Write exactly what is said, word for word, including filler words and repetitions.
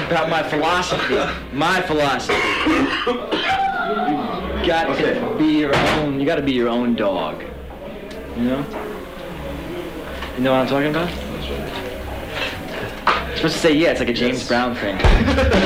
about my philosophy. My philosophy. You got Okay. to be your own. You got to be your own dog. You know? You know what I'm talking about? It's supposed to say yeah. It's like a James Yes. Brown thing.